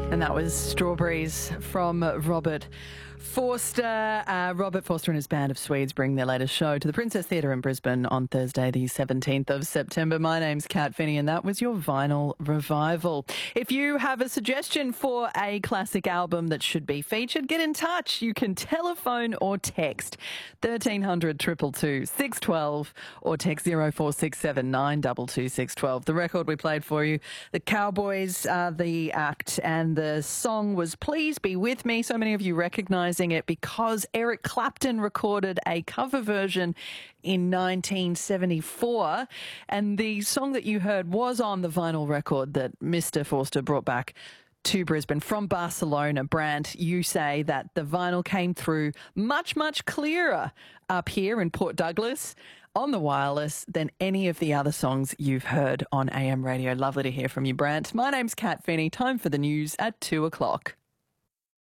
And that was Strawberries from Robert Forster. Robert Forster and his band of Swedes bring their latest show to the Princess Theatre in Brisbane on Thursday, the 17th of September. My name's Kat Finney, and that was your Vinyl Revival. If you have a suggestion for a classic album that should be featured, get in touch. You can telephone or text 1300 222 612 or text 0467 922 612. The record we played for you, the Cowboys, the act, and the song was Please Be With Me. So many of you recognising it because Eric Clapton recorded a cover version in 1974, and the song that you heard was on the vinyl record that Mr. Forster brought back to Brisbane from Barcelona. Brant, you say that the vinyl came through much, much clearer up here in Port Douglas on the wireless than any of the other songs you've heard on AM radio. Lovely to hear from you, Brant. My name's Kat Finney. Time for the news at 2 o'clock.